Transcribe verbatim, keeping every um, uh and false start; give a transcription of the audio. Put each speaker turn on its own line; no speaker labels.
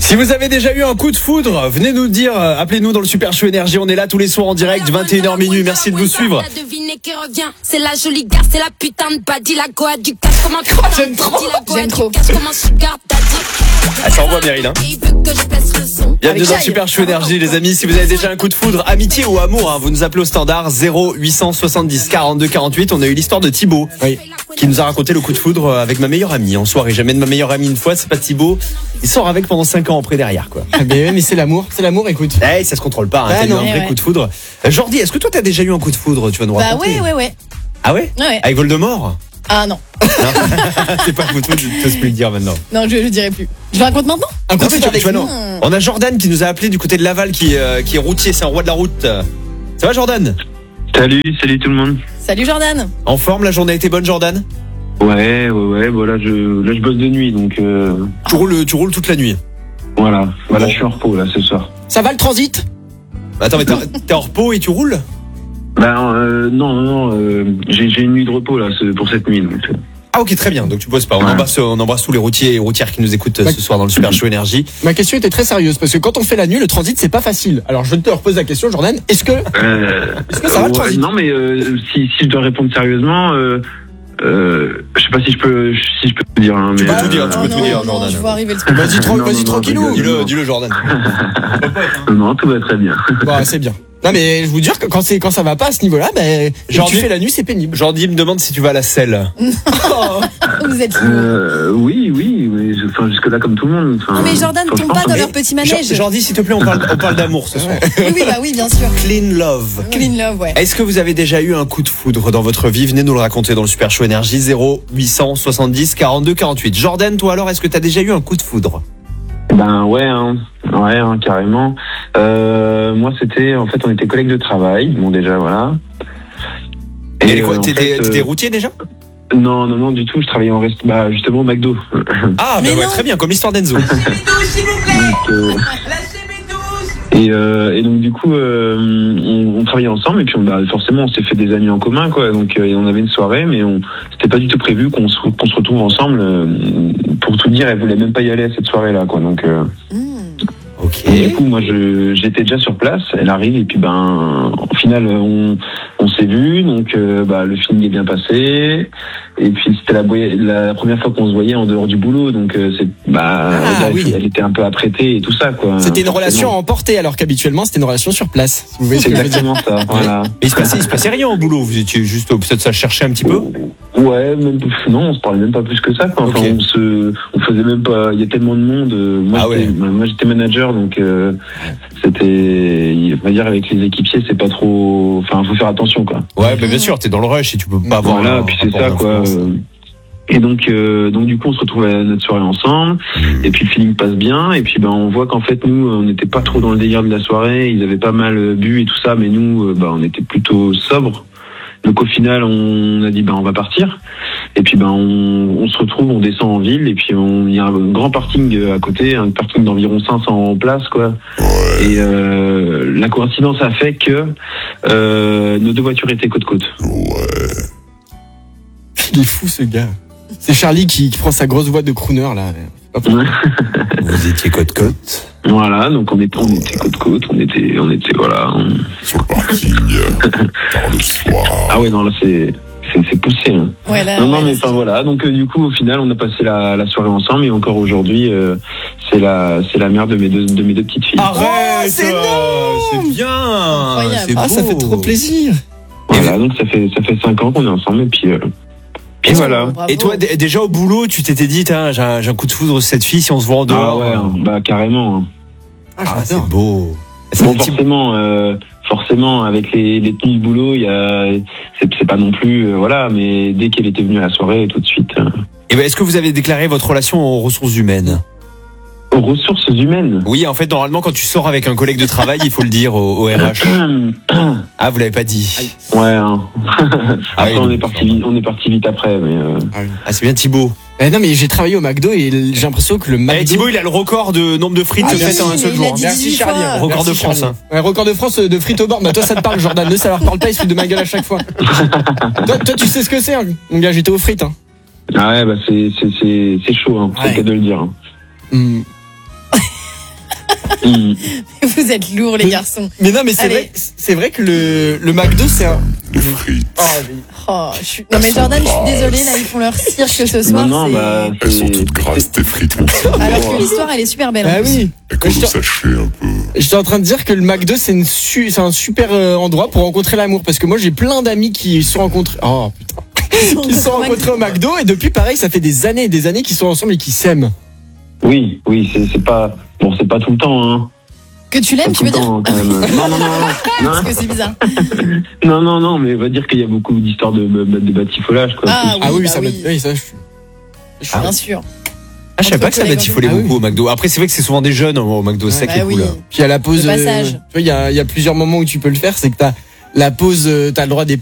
Si vous avez déjà eu un coup de foudre, venez nous le dire, appelez-nous dans le Super Show Énergie, on est là tous les soirs en direct, vingt et une heures minuit, merci de nous suivre.
C'est la jolie gare, c'est la putain de badie, la goa du cash, comment tu
J'aime trop, j'aime trop.
Ah, ça envoie Meryl, hein. Bienvenue dans le Super Show Énergie, les amis. Si vous avez déjà un coup de foudre, amitié ou amour, hein, vous nous appelez au standard zéro huit cent soixante-dix quarante-deux quarante-huit. On a eu l'histoire de Thibaut, oui, qui nous a raconté le coup de foudre avec ma meilleure amie en soirée. J'amène ma meilleure amie une fois, c'est pas Thibaut. Il sort avec pendant cinq ans après derrière, quoi.
Ah ben, mais c'est l'amour, c'est l'amour, écoute.
Eh, ça se contrôle pas, hein.
Ah,
T'as eu
non,
un vrai
ouais.
coup de foudre. Euh, Jordi, est-ce que toi t'as déjà eu un coup de foudre? Tu vas nous
Bah
raconter.
ouais, ouais, ouais.
Ah ouais?
Ouais.
Avec Voldemort?
Ah non,
C'est pas un coup de foudre, je t'ose plus le dire maintenant.
non, je, je dirais plus. Je le raconte maintenant.
Un coup
Non,
de
mais
foudre
tu, tu vois,
avec
non. On a Jordan qui nous a appelé du côté de Laval, qui, euh, qui est routier, c'est un roi de la route. Ça va, Jordan?
Salut, salut tout le monde.
Salut Jordan.
En forme, la journée a été bonne, Jordan?
Ouais, ouais, ouais, voilà, je, là je bosse de nuit, donc euh,
Tu roules, tu roules toute la nuit.
voilà, voilà,
Bon.
je suis en repos là ce soir.
Ça va le transit?
Attends, mais t'es t'es en repos et tu roules?
Ben euh, non, non, non, euh, j'ai, j'ai une nuit de repos là ce- pour cette nuit. Donc, euh.
Ah ok, très bien, donc tu bosses pas. On
Ouais.
embrasse, on embrasse tous les routiers et routières qui nous écoutent euh,
Bah,
ce soir dans le Super Show Énergie.
Ma question était très sérieuse parce que quand on fait la nuit, le transit c'est pas facile. Alors je te repose la question, Jordan. Est-ce que
Euh,
Est-ce que ça va, le
ouais,
transit?
Non, mais euh, si, si je dois répondre sérieusement, euh, euh, je sais pas si je peux, si je peux te dire. Hein, mais,
peux tout dire,
euh,
tu
Oh
peux tout
non,
dire,
non,
Jordan.
je vois arriver le truc.
vas-y, tra-
Non,
vas-y
non, non,
tranquillou.
je
Dis-le,
Non.
dis-le, Jordan.
Non, tout va très bien.
Bah, c'est bien. Non mais je vous dire que quand c'est quand ça va pas à ce niveau-là, ben genre
Jordi-
tu fais la nuit, c'est pénible.
Jordi me demande si tu vas à la selle.
Vous êtes fous.
Euh, oui, oui, mais je- enfin jusque là comme tout le monde. Enfin,
Non mais Jordan
enfin, je
tombe
pense
pas dans
que-
leur petit manège.
Jo- Jordi, s'il te plaît, on parle, on parle d'amour ce soir.
Oui, oui, bah oui, bien sûr.
Clean love.
Clean love, ouais.
Est-ce que vous avez déjà eu un coup de foudre dans votre vie? Venez nous le raconter dans le Super Show Énergie zéro huit cent soixante-dix quarante-deux quarante-huit. Jordan, toi alors, est-ce que tu as déjà eu un coup de foudre?
Ben ouais, hein, ouais, hein, carrément. Euh, moi, c'était, en fait, on était collègues de travail. Bon, déjà, voilà.
Et
euh,
quoi,
en
T'étais
fait,
t'étais
euh,
routier déjà?
Non, non, non, du tout. Je travaillais en reste, bah, justement, au McDo.
Ah,
Mais
bah ouais,
non.
très bien, comme l'histoire d'Enzo.
Donc, euh, et, euh, et donc, du coup, euh, on, on travaillait ensemble et puis, on, bah, forcément, on s'est fait des amis en commun, quoi. Donc, euh, et on avait une soirée, mais on, c'était pas du tout prévu qu'on se, qu'on se retrouve ensemble. euh, pour tout dire, elle voulait même pas y aller à cette soirée-là, quoi. Donc. Euh,
Ok.
Et du coup, moi, je, j'étais déjà sur place. Elle arrive et puis, ben, au final, on, on s'est vu. Donc, euh, bah, le film est bien passé. Et puis, c'était la, boy- la première fois qu'on se voyait en dehors du boulot. Donc, euh, c'est, bah,
Ah,
elle,
oui.
elle était un peu apprêtée et tout ça, quoi.
C'était une
Forcément.
relation emportée alors qu'habituellement c'était une relation sur place. Si vous voyez ce
C'est
que je veux dire.
exactement ça. Voilà.
Mais il se passait, il se passait rien au boulot. Vous étiez juste, peut-être ça cherchait un petit peu.
Ouais, même, non, on se parlait même pas plus que ça, quoi. Enfin,
Ok.
on se, on faisait même pas, il y a tellement de monde. euh, Moi,
Ah
j'étais,
ouais.
moi, j'étais manager, donc, euh, c'était, on va dire, avec les équipiers, c'est pas trop, enfin, faut faire attention, quoi.
Ouais, bah bien sûr, t'es dans le rush et tu peux pas avoir.
Voilà,
un
puis c'est
rapport
ça, quoi.
d'influence.
euh, Et donc, euh, donc du coup, on se retrouve à notre soirée ensemble, et puis le feeling passe bien, et puis ben on voit qu'en fait nous, on n'était pas trop dans le délire de la soirée, ils avaient pas mal euh, bu et tout ça, mais nous, euh, ben on était plutôt sobres. Donc au final, on a dit ben on va partir, et puis ben on, on se retrouve, on descend en ville, et puis on, il y a un grand parking à côté, un parking d'environ cinq cents places, quoi. Et euh, la coïncidence a fait que euh, nos deux voitures étaient côte côte.
Il est fou ce gars. C'est Charlie qui, qui prend sa grosse voix de crooner là. Hop.
Vous étiez côte-côte.
Voilà, donc on était, on était côte côte, on était, on était voilà. on-
Sur le parking, tard le soir.
Ah ouais, non là c'est, c'est, c'est poussé. Hein.
Ouais, là,
non non
ouais,
mais
là,
enfin voilà, donc euh, du coup au final on a passé la, la soirée ensemble et encore aujourd'hui euh, c'est la, c'est la mère de mes deux, de mes deux petites filles.
Arrête,
c'est
euh, c'est bien.
Incroyable.
C'est
Ah ça
beau.
fait trop plaisir.
Voilà, donc ça fait, ça fait cinq ans qu'on est ensemble et puis, euh, puis voilà.
Bravo.
Et toi, d- déjà au boulot, tu t'étais dit, tiens, j'ai un, j'ai un coup de foudre sur cette fille, si on se voit en
Ah
dehors.
ouais, hein, bah carrément. hein.
Ah,
Ah, c'est
j'adore.
beau. C'est
Bon
un petit-
forcément, euh, forcément avec les, les tenues de boulot, il y a, c'est, c'est pas non plus, euh, voilà, mais dès qu'elle était venue à la soirée, tout de suite. euh,
Eh ben, est-ce que vous avez déclaré votre relation aux ressources humaines?
aux ressources humaines.
Oui, en fait, normalement, quand tu sors avec un collègue de travail, il faut le dire au, au R H. Ah, vous l'avez pas dit.
Ouais. Hein. Après,
oui,
on
donc,
est parti vite, on est parti vite après, mais. Euh...
Ah, c'est bien Thibaut.
Eh non mais j'ai travaillé au McDo et j'ai l'impression que le
Eh,
McDo.
Thibaut, il a le record de nombre de frites
Ah,
faites
merci,
en un seul
mais il
jour.
a dit
Merci
dix-huit
Charlie.
fois.
Record de
Merci,
France,
Charlie.
hein.
Ouais, record de France euh, de frites au bord. Bah toi ça te parle Jordan, ne ça leur parle pas, ils se foutent de ma gueule à chaque fois. toi, toi tu sais ce que c'est, hein. Mon gars, j'étais aux frites. Hein.
Ah ouais, bah c'est c'est c'est c'est chaud, hein. C'est
Ouais.
le cas de le dire. Hein.
Hmm.
Mmh.
Vous êtes lourds, les garçons.
Mais non, mais c'est
Allez.
vrai, c'est vrai que le, le McDo, c'est un.
Les frites.
Oh, mais-
Oh, je suis... Non mais Jordan, je suis désolée, là ils font leur cirque ce soir.
Non, non,
c'est-
bah,
Elles sont
c'est-
toutes grasses, tes frites, mon petit.
Alors que l'histoire elle est super belle. en
Ah
plus.
oui.
Et quand
Je
vous
te-
sachez un peu.
J'étais en train de dire que le McDo, c'est une su- c'est un super euh, endroit pour rencontrer l'amour. Parce que moi, j'ai plein d'amis qui se sont rencontrés. Oh putain. Qui se sont rencontrés au McDo et depuis, pareil, ça fait des années et des années qu'ils sont ensemble et qu'ils s'aiment.
Oui, oui, c'est c'est pas bon, c'est pas tout le temps, hein.
Que tu
Pas
l'aimes,
tout
tu veux
le
dire
temps, quand même. Non, non, non, non,
Parce que c'est bizarre.
non, non, non, mais on va dire qu'il y a beaucoup d'histoires de, de, de batifolage, quoi.
Ah
Ah oui,
bah
ça,
oui.
me- oui, ça, je, je suis-
Bien sûr.
Ah, je savais pas que ça
Entre
batifolait
collègues.
beaucoup au McDo. Après, c'est vrai que c'est souvent des jeunes au McDo, c'est ça qui
Bah
est
oui.
cool.
Puis à la pause,
Le passage.
euh, tu vois, il y a, il y a plusieurs moments où tu peux le faire. C'est que t'as la pause, euh, t'as le droit des